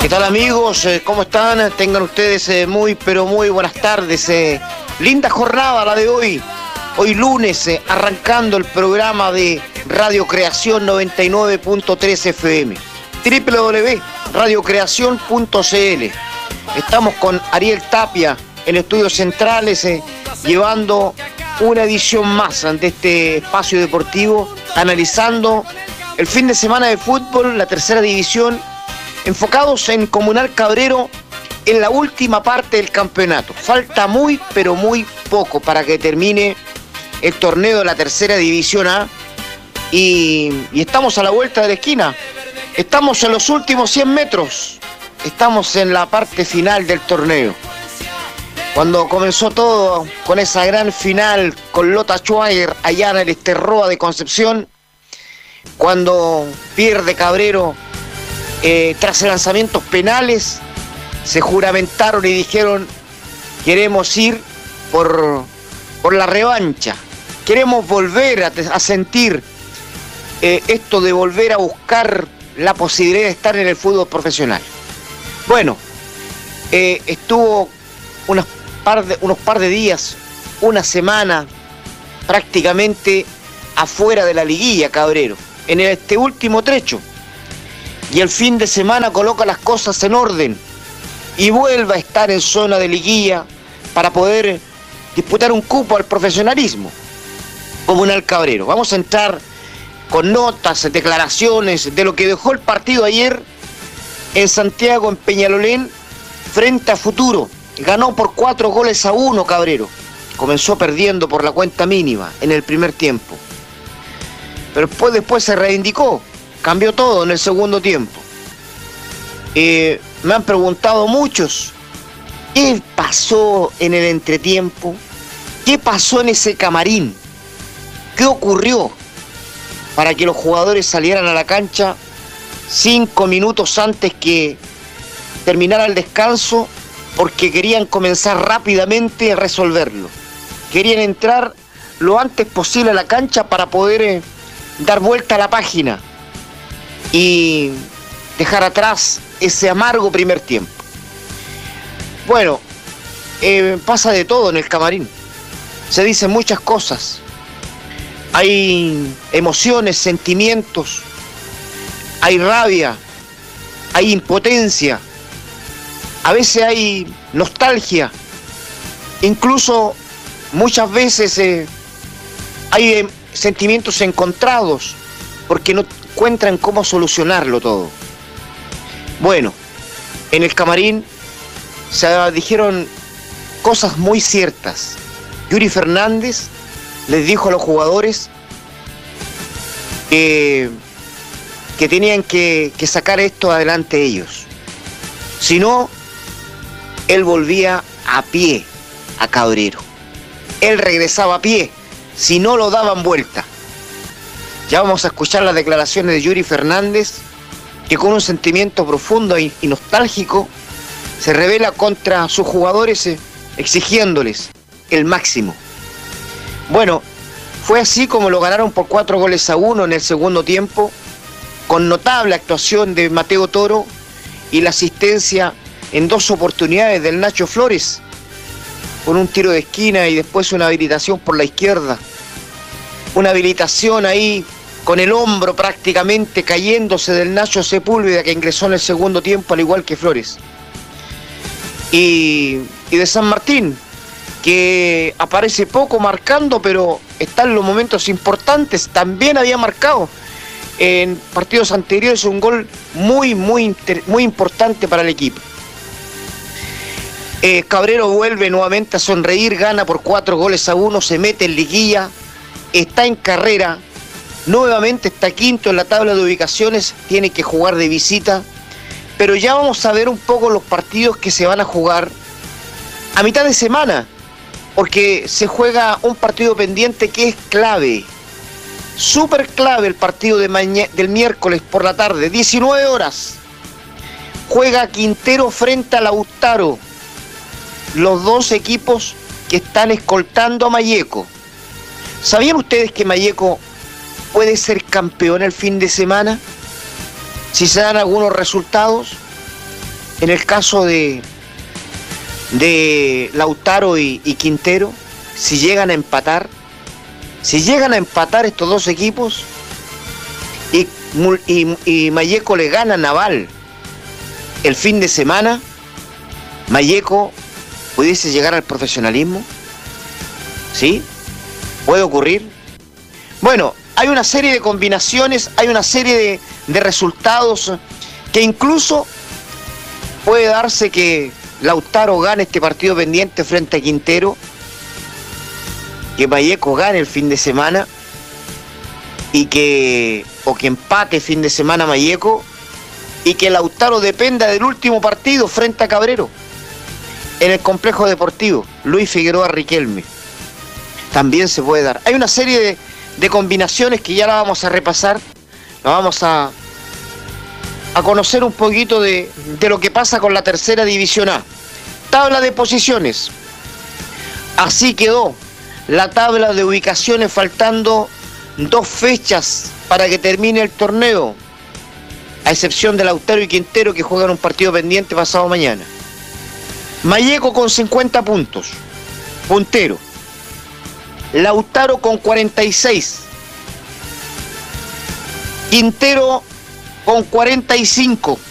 ¿Qué tal, amigos? ¿Cómo están? Tengan ustedes muy, pero muy buenas tardes. Linda jornada la de hoy. Hoy lunes, arrancando el programa de Radio Creación 99.3 FM. www.radiocreación.cl. Estamos con Ariel Tapia en Estudios Centrales, llevando una edición más de este espacio deportivo, analizando el fin de semana de fútbol, la tercera división, enfocados en Comunal Cabrero en la última parte del campeonato. Falta muy, pero muy poco para que termine el torneo de la tercera división A y estamos a la vuelta de la esquina. Estamos en los últimos 100 metros. Estamos en la parte final del torneo. Cuando comenzó todo con esa gran final con Lota Schwager allá en el Esterroa de Concepción, cuando pierde Cabrero tras lanzamientos penales, se juramentaron y dijeron: queremos ir por la revancha, queremos volver a sentir esto de volver a buscar la posibilidad de estar en el fútbol profesional. Bueno, estuvo unos par de días, una semana prácticamente afuera de la liguilla Cabrero, en este último trecho. Y el fin de semana coloca las cosas en orden y vuelve a estar en zona de liguilla para poder disputar un cupo al profesionalismo. Comunal Cabrero. Vamos a entrar con notas, declaraciones de lo que dejó el partido ayer en Santiago, en Peñalolén, frente a Futuro. Ganó por 4-1 Cabrero. Comenzó perdiendo por la cuenta mínima en el primer tiempo, pero después se reivindicó. Cambió todo en el segundo tiempo. Me han preguntado muchos: ¿qué pasó en el entretiempo? ¿Qué pasó en ese camarín? ¿Qué ocurrió para que los jugadores salieran a la cancha 5 minutos antes que terminara el descanso? Porque querían comenzar rápidamente a resolverlo. Querían entrar lo antes posible a la cancha para poder dar vuelta a la página y dejar atrás ese amargo primer tiempo. Bueno, pasa de todo en el camarín. Se dicen muchas cosas. Hay emociones, sentimientos, hay rabia, hay impotencia, a veces hay nostalgia, incluso muchas veces hay sentimientos encontrados porque no encuentran cómo solucionarlo todo. Bueno, en el camarín se dijeron cosas muy ciertas. Yuri Fernández les dijo a los jugadores que tenían que sacar esto adelante ellos. Si no, él volvía a pie a Cabrero. Él regresaba a pie si no lo daban vuelta. Ya vamos a escuchar las declaraciones de Yuri Fernández, que con un sentimiento profundo y nostálgico se revela contra sus jugadores, exigiéndoles el máximo. Bueno, fue así como lo ganaron por 4-1 en el segundo tiempo, con notable actuación de Mateo Toro y la asistencia en 2 oportunidades del Nacho Flores, con un tiro de esquina y después una habilitación por la izquierda. Una habilitación ahí con el hombro prácticamente cayéndose del Nacho Sepúlveda, que ingresó en el segundo tiempo al igual que Flores. Y de San Martín, que aparece poco marcando, pero está en los momentos importantes. También había marcado en partidos anteriores un gol muy importante para el equipo. Cabrero vuelve nuevamente a sonreír, gana por 4-1, se mete en liguilla, está en carrera, nuevamente está quinto en la tabla de ubicaciones, tiene que jugar de visita, pero ya vamos a ver un poco los partidos que se van a jugar a mitad de semana, porque se juega un partido pendiente que es clave, súper clave, el partido del miércoles por la tarde, 19 horas. Juega Quintero frente a Lautaro, los dos equipos que están escoltando a Malleco. ¿Sabían ustedes que Malleco puede ser campeón el fin de semana si se dan algunos resultados? en el caso de Lautaro y Quintero, si llegan a empatar estos dos equipos y Malleco le gana a Naval el fin de semana, Malleco pudiese llegar al profesionalismo. ¿Sí? ¿Puede ocurrir? Bueno, hay una serie de combinaciones, hay una serie de resultados que incluso puede darse que Lautaro gane este partido pendiente frente a Quintero, que Malleco gane el fin de semana o que empate fin de semana Malleco, y que Lautaro dependa del último partido frente a Cabrero en el complejo deportivo Luis Figueroa Riquelme. También se puede dar. Hay una serie de combinaciones que ya la vamos a repasar, la vamos a conocer un poquito de lo que pasa con la tercera división A. Tabla de posiciones. Así quedó la tabla de ubicaciones, faltando 2 fechas para que termine el torneo, a excepción de Lautaro y Quintero, que juegan un partido pendiente pasado mañana. Malleco con 50 puntos, puntero. Lautaro con 46. Quintero con 45.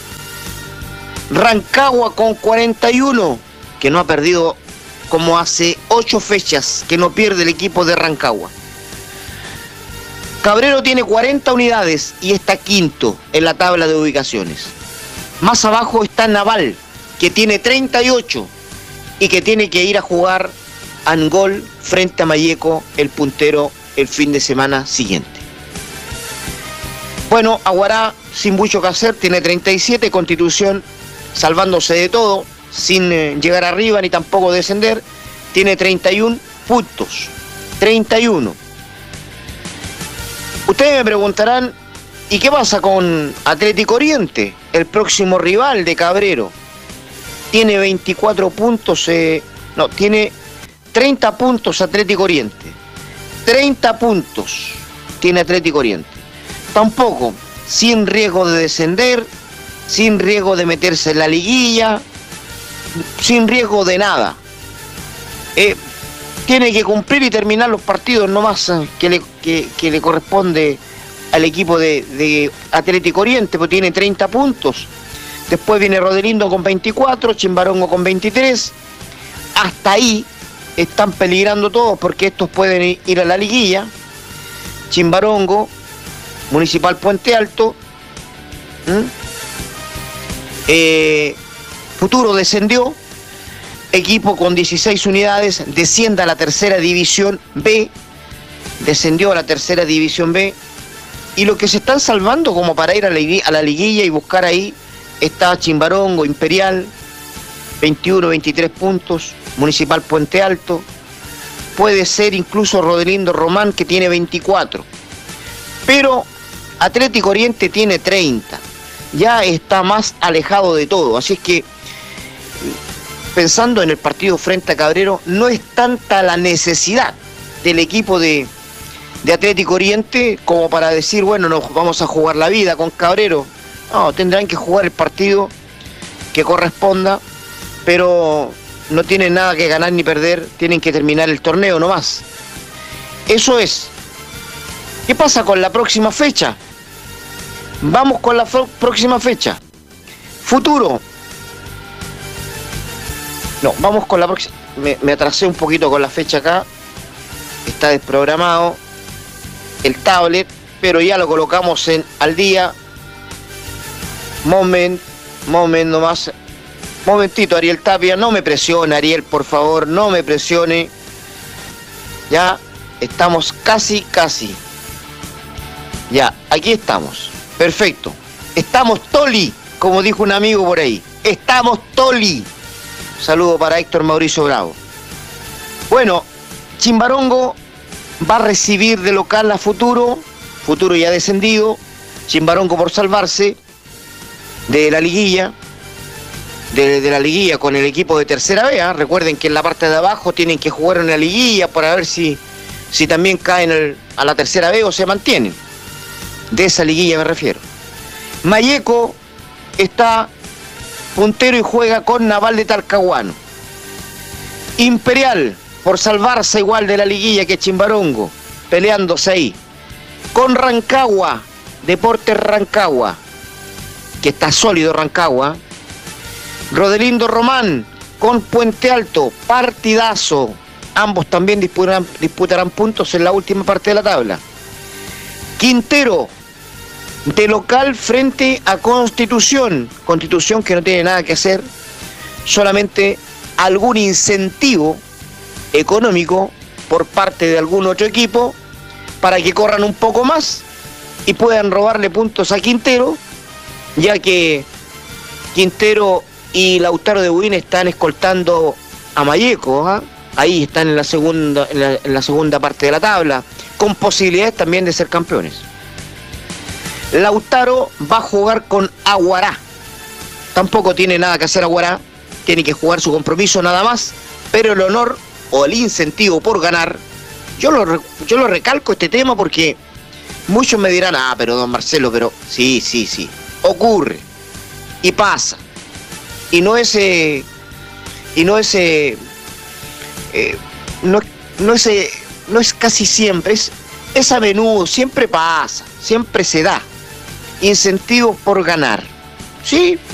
Rancagua con 41, que no ha perdido como hace 8 fechas que no pierde el equipo de Rancagua. Cabrero tiene 40 unidades y está quinto en la tabla de ubicaciones. Más abajo está Naval, que tiene 38 y que tiene que ir a jugar Angol frente a Malleco, el puntero, el fin de semana siguiente. Bueno, Aguará, sin mucho que hacer, tiene 37, Constitución, salvándose de todo, sin llegar arriba ni tampoco descender, tiene 31 puntos. 31. Ustedes me preguntarán, ¿y qué pasa con Atlético Oriente, el próximo rival de Cabrero? Tiene 24 puntos, tiene 30 puntos Atlético Oriente. 30 puntos tiene Atlético Oriente. Tampoco, sin riesgo de descender, sin riesgo de meterse en la liguilla, sin riesgo de nada. Tiene que cumplir y terminar los partidos nomás que le corresponde al equipo de Atlético Oriente, porque tiene 30 puntos. Después viene Rodelindo con 24, Chimbarongo con 23. Hasta ahí están peligrando todos, porque estos pueden ir a la liguilla. Chimbarongo, Municipal Puente Alto, Futuro descendió, equipo con 16 unidades, desciende a la tercera división B, descendió a la tercera división B, y lo que se están salvando como para ir a la liguilla y buscar ahí está Chimbarongo, Imperial, 21, 23 puntos, Municipal Puente Alto, puede ser incluso Rodelindo Román, que tiene 24, pero Atlético Oriente tiene 30, ya está más alejado de todo, así es que pensando en el partido frente a Cabrero, no es tanta la necesidad del equipo de Atlético Oriente como para decir, bueno, nos vamos a jugar la vida con Cabrero. No, tendrán que jugar el partido que corresponda, pero no tienen nada que ganar ni perder, tienen que terminar el torneo nomás. Eso es. ¿Qué pasa con la próxima fecha? Vamos con la próxima fecha. Futuro. No, vamos con la próxima. Me atrasé un poquito con la fecha acá. Está desprogramado el tablet, pero ya lo colocamos al día. Nomás. Momentito, Ariel Tapia, no me presione, Ariel, por favor, no me presione. Ya estamos casi. Ya, aquí estamos. Perfecto. Estamos Toli, como dijo un amigo por ahí. Estamos Toli. Saludo para Héctor Mauricio Bravo. Bueno, Chimbarongo va a recibir de local a Futuro. Futuro ya descendido. Chimbarongo por salvarse de la liguilla. De la liguilla con el equipo de tercera B. Recuerden que en la parte de abajo tienen que jugar en la liguilla para ver si también caen a la tercera B o se mantienen. De esa liguilla me refiero. Malleco está puntero y juega con Naval de Talcahuano. Imperial, por salvarse igual de la liguilla que Chimbarongo, peleándose ahí. Con Rancagua, Deportes Rancagua, que está sólido Rancagua. Rodelindo Román, con Puente Alto, partidazo. Ambos también disputarán puntos en la última parte de la tabla. Quintero, de local frente a Constitución. Constitución que no tiene nada que hacer, solamente algún incentivo económico por parte de algún otro equipo para que corran un poco más y puedan robarle puntos a Quintero, ya que Quintero y Lautaro de Buin están escoltando a Malleco, ¿eh? Ahí están en la segunda parte de la tabla, con posibilidades también de ser campeones. Lautaro va a jugar con Aguará. Tampoco tiene nada que hacer Aguará, tiene que jugar su compromiso nada más, pero el honor o el incentivo por ganar, yo lo recalco este tema porque muchos me dirán, pero don Marcelo, pero sí, ocurre y pasa. No es casi siempre, es a menudo, siempre pasa, siempre se da incentivos por ganar. Sí,